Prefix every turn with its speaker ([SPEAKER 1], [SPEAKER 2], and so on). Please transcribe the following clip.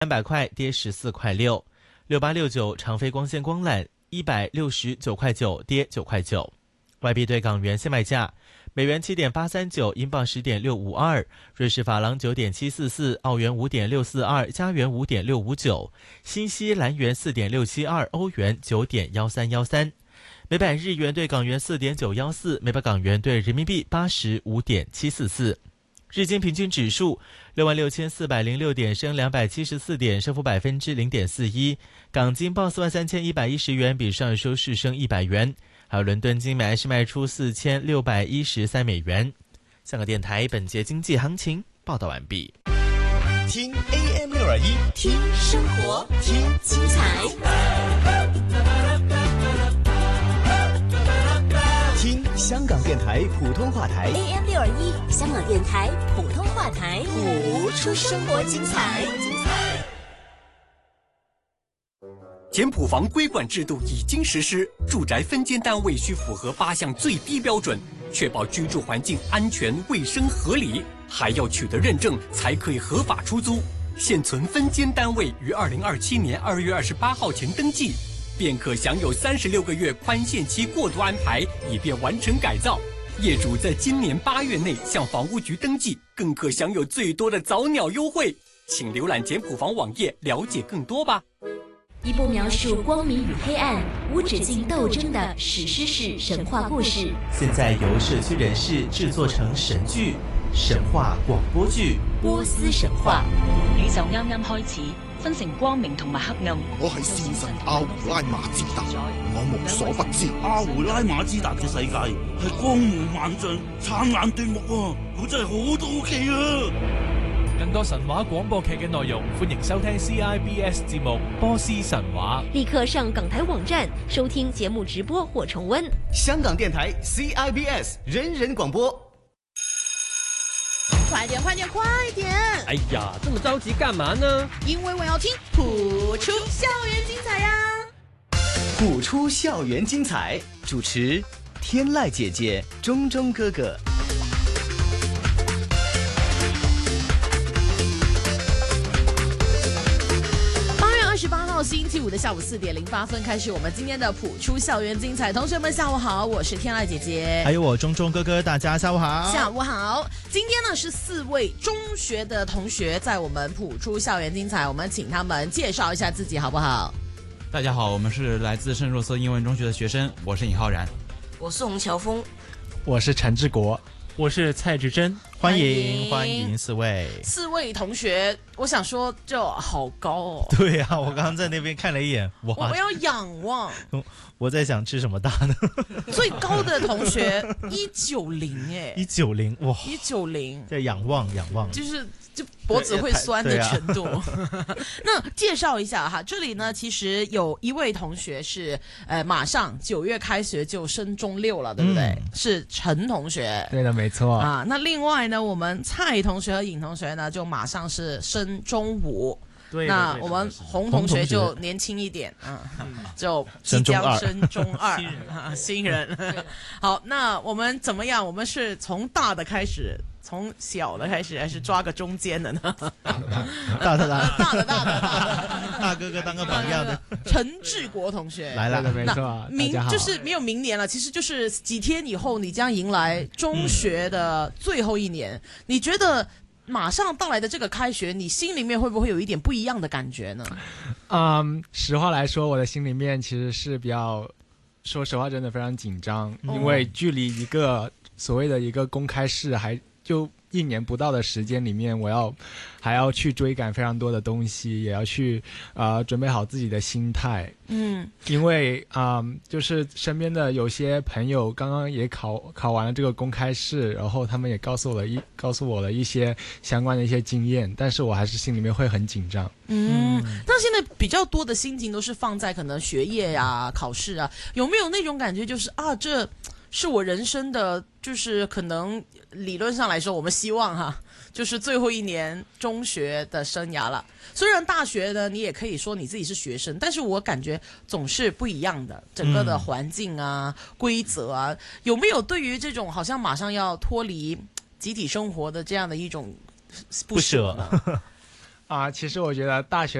[SPEAKER 1] 300块跌14块6。6869长飞光纤光缆169块9跌9块9。外币对港元现卖价：美元7.839，英镑10.652，瑞士法郎9.744，澳元5.642，加元5.659，新西兰元4.672，欧元9.1313。每百日元对港元4.914，每百港元对人民币85.744。日经平均指数66406点，升274点，升幅0.41%。港金报43110元，比上日收市升100元。还有伦敦金买是卖出4613美元。香港电台本节经济行情报道完毕。
[SPEAKER 2] 听 AM621，
[SPEAKER 3] 听生活，听精彩，
[SPEAKER 2] 听香港电台普通话台
[SPEAKER 3] AM621，香港电台普通话台，
[SPEAKER 2] 谱出生活精彩。
[SPEAKER 4] 简谱房规管制度已经实施，住宅分间单位需符合8项最低标准，确保居住环境安全、卫生、合理，还要取得认证才可以合法出租。现存分间单位于2027年2月28号前登记，便可享有36个月宽限期过渡安排，以便完成改造。业主在今年8月内向房屋局登记，更可享有最多的早鸟优惠。请浏览简谱房网页了解更多吧。
[SPEAKER 3] 一部描述光明与黑暗、无止境斗争的史诗式神话故事，
[SPEAKER 1] 现在由社区人士制作成神剧、神话广播剧《
[SPEAKER 3] 波斯神話》。
[SPEAKER 5] 宇宙啱啱開始，分成光明同埋黑暗。
[SPEAKER 6] 我係戰神阿胡拉馬茲達，我無所不知。
[SPEAKER 7] 阿胡拉馬茲達嘅世界係光芒萬丈、燦爛奪目啊！我真係好好奇啊！
[SPEAKER 8] 更多神話廣播劇嘅內容，歡迎收聽 CIBS 節目《波斯神話》。
[SPEAKER 3] 立刻上港台網站收聽節目直播或重溫。
[SPEAKER 2] 香港電台 CIBS 人人廣播。
[SPEAKER 9] 快點，快點，快點！
[SPEAKER 10] 哎呀，這麼着急幹嘛呢？
[SPEAKER 9] 因為我要聽譜出校園精彩呀！
[SPEAKER 2] 譜出校園精彩，主持天籟姐姐、中中哥哥。
[SPEAKER 9] 28號星期五的下午4點08分開始，我們今天的譜出校園精彩。同學們下午好，我是天籟姐姐，
[SPEAKER 1] 還有我中中哥哥，大家下午好。
[SPEAKER 9] 下午好。今天呢是4位中學的同學在我們譜出校園精彩，我們請他們介紹一下自己好不好？
[SPEAKER 11] 大家好，我們是來自聖若瑟英文中學的學生，我是尹浩然，
[SPEAKER 12] 我是洪喬峰，
[SPEAKER 13] 我是陳志國，
[SPEAKER 14] 我是蔡志珍。
[SPEAKER 1] 歡迎4位
[SPEAKER 9] 同學，我想說就好高哦。
[SPEAKER 1] 對啊，我剛剛在那邊看了一眼，哇！
[SPEAKER 9] 我要仰望。
[SPEAKER 1] 我在想吃什麼大呢？
[SPEAKER 9] 最高的同學190哎
[SPEAKER 1] ，190哇
[SPEAKER 9] ，190
[SPEAKER 1] 在仰望，
[SPEAKER 9] 就脖子會酸的程度。那介紹一下哈，這裡呢其實有一位同學是馬上9月開學就升中6了，對不對？是陳同學。
[SPEAKER 13] 對的，沒錯
[SPEAKER 9] 啊。那另外呢，我們蔡同學和尹同學呢就馬上是升中5。
[SPEAKER 14] 對，
[SPEAKER 9] 那我們洪同學就年輕一點，就即將升中2，新人。好，那我們怎麼樣？我們是從大的開始，從小的開始，還是抓個中間的呢？
[SPEAKER 1] 大的，
[SPEAKER 9] 大
[SPEAKER 1] 哥哥當個榜樣的。
[SPEAKER 9] 陳志國同學
[SPEAKER 1] 來了，
[SPEAKER 13] 沒錯，
[SPEAKER 9] 就是沒有明年了，其實就是幾天以後，你將迎來中學的最後一年，你覺得？馬上到來的這個開學，你心裡面會不會有一點不一樣的感覺呢？
[SPEAKER 13] 實話來說，我的心裡面其實是比較，說實話真的非常緊張，因為距離一個所謂的一個公開試還就1年不到的時間裡面，還要去追趕非常多的東西，也要去準備好自己的心態。因為就是身邊的有些朋友剛剛也考完了這個公開試，然後他們也告訴我了一些相關的一些經驗，但是我還是心裡面會很緊張。
[SPEAKER 9] 但現在比較多的心情都是放在可能學業啊、考試啊，有沒有那種感覺就是這是我人生的，就是可能理論上來說，我們希望哈，就是最後一年中學的生涯了。雖然大學呢，你也可以說你自己是學生，但是我感覺總是不一樣的，整個的環境啊、規則啊，有沒有對於這種好像馬上要脫離集體生活的這樣的一種不捨呢？
[SPEAKER 13] 其实我觉得大学